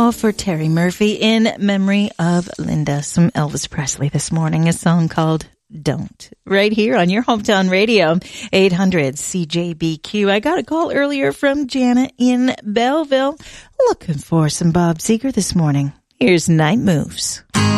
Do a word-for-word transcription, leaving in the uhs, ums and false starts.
all for Terry Murphy in memory of Linda. Some Elvis Presley this morning, a song called Don't. Right here on your hometown radio, eight hundred C J B Q. I got a call earlier from Janet in Belleville looking for some Bob Seger this morning. Here's Night Moves.